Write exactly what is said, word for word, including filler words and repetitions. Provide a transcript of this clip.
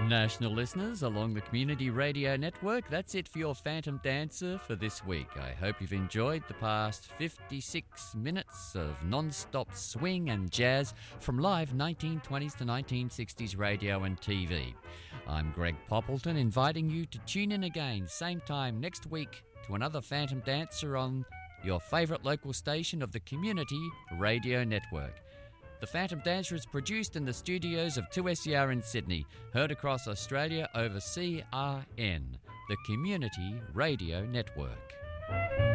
National listeners along the Community Radio Network, that's it for your Phantom Dancer for this week. I hope you've enjoyed the past fifty-six minutes of non-stop swing and jazz from live nineteen twenties to nineteen sixties radio and T V. I'm Greg Poppleton, inviting you to tune in again, same time next week, to another Phantom Dancer on your favourite local station of the Community Radio Network. The Phantom Dancer is produced in the studios of two S E R in Sydney, heard across Australia over C R N, the Community Radio Network.